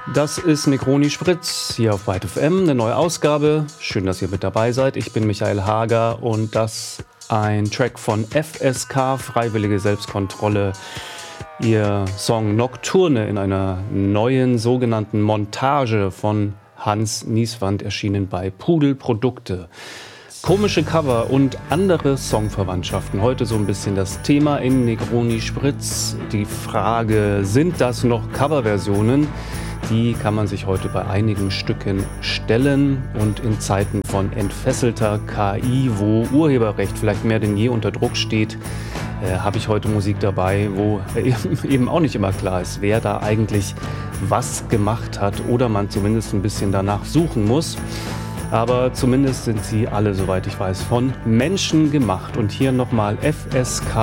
Das ist Negroni Spritz hier auf White FM, eine neue Ausgabe. Schön, dass ihr mit dabei seid. Ich bin Michael Hager und das ein Track von FSK, Freiwillige Selbstkontrolle. Ihr Song Nocturne in einer neuen sogenannten Montage von Hans Nieswand, erschienen bei Pudel Produkte. Komische Cover und andere Songverwandtschaften. Heute so ein bisschen das Thema in Negroni Spritz. Die Frage, sind das noch Coverversionen? Die kann man sich heute bei einigen Stücken stellen. Und in Zeiten von entfesselter KI, wo Urheberrecht vielleicht mehr denn je unter Druck steht, habe ich heute Musik dabei, wo eben auch nicht immer klar ist, wer da eigentlich was gemacht hat oder man zumindest ein bisschen danach suchen muss. Aber zumindest sind sie alle, soweit ich weiß, von Menschen gemacht. Und hier nochmal FSK.